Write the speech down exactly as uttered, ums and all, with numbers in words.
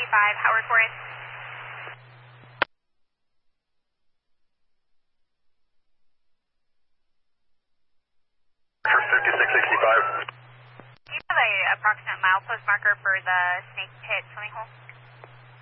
sixty-five, Howard Forest. fifty-six sixty-five. Do you have a approximate milepost marker for the Snake Pit swimming hole?